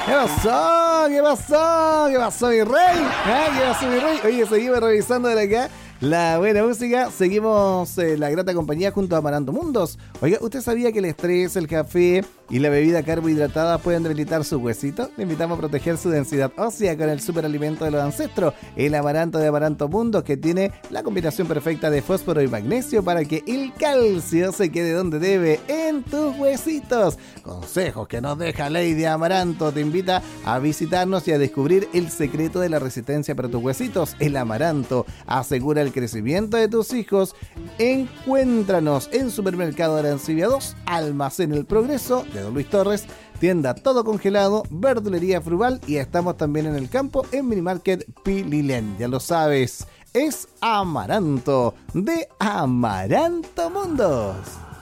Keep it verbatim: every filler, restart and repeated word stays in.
¿Qué pasó? ¿Qué pasó? ¿Qué pasó, mi rey? ¿Ah? ¿Qué pasó, mi rey? Oye, seguimos revisando de acá la buena música. Seguimos eh, la grata compañía junto a Amaranto Mundos. Oiga, ¿usted sabía que el estrés, el café y la bebida carbohidratada pueden debilitar su huesito? Le invitamos a proteger su densidad ósea con el superalimento de los ancestros, el Amaranto de Amaranto Mundos, que tiene la combinación perfecta de fósforo y magnesio para que el calcio se quede donde debe, en tus huesitos. Consejos que nos deja Lady Amaranto. Te invita a visitarnos y a descubrir el secreto de la resistencia para tus huesitos. El Amaranto asegura el crecimiento de tus hijos. Encuéntranos en Supermercado Arancibia dos, Almacén El Progreso de Don Luis Torres, tienda Todo Congelado, Verdulería Frugal, y estamos también en el campo en Minimarket Pililén. Ya lo sabes, es Amaranto de Amaranto Mundos.